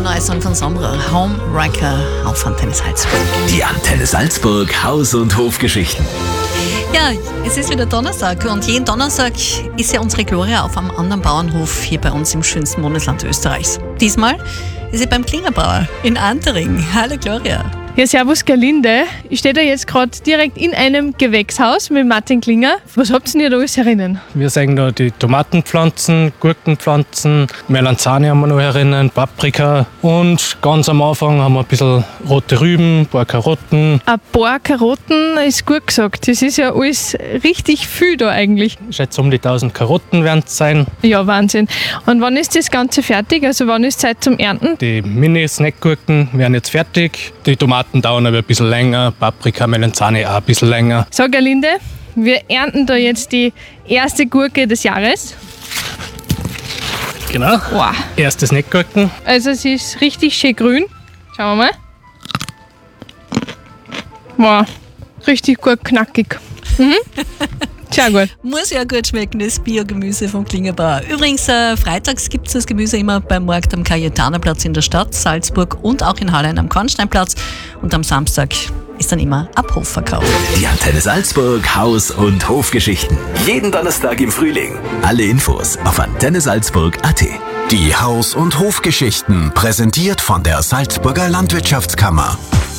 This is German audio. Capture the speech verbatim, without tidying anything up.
neue Song von Sombra, Homewrecker, auf Antenne Salzburg. Die Antenne Salzburg Haus- und Hofgeschichten. Ja, es ist wieder Donnerstag und jeden Donnerstag ist ja unsere Gloria auf einem anderen Bauernhof hier bei uns im schönsten Bundesland Österreichs. Diesmal ist sie beim Klingerbrauer in Antering. Hallo Gloria. Ja, servus Gerlinde. Ich stehe da jetzt gerade direkt in einem Gewächshaus mit Martin Klinger. Was habt ihr denn da alles herinnen? Wir sehen da die Tomatenpflanzen, Gurkenpflanzen, Melanzane haben wir noch herinnen, Paprika und ganz am Anfang haben wir ein bisschen rote Rüben, ein paar Karotten. Ein paar Karotten ist gut gesagt. Das ist ja alles richtig viel da eigentlich. Ich schätze, um die tausend Karotten werden es sein. Ja, Wahnsinn. Und wann ist das Ganze fertig? Also wann ist Zeit zum Ernten? Die Mini-Snackgurken werden jetzt fertig. Die Tomaten dauern aber ein bisschen länger, Paprika, Melanzane auch ein bisschen länger. So, Gerlinde, wir ernten da jetzt die erste Gurke des Jahres. Genau. Wow. Erste Snackgurken. Also sie ist richtig schön grün. Schauen wir mal. Wow, richtig gut knackig. Mhm. Sehr gut. Muss ja gut schmecken, das Biogemüse vom Klingerbrauer. Übrigens, äh, freitags gibt es das Gemüse immer beim Markt am Cayetanerplatz in der Stadt Salzburg und auch in Hallein am Kornsteinplatz. Und am Samstag ist dann immer Abhofverkauf. Die Antenne Salzburg Haus- und Hofgeschichten. Jeden Donnerstag im Frühling. Alle Infos auf antenne salzburg punkt a t. Die Haus- und Hofgeschichten, präsentiert von der Salzburger Landwirtschaftskammer.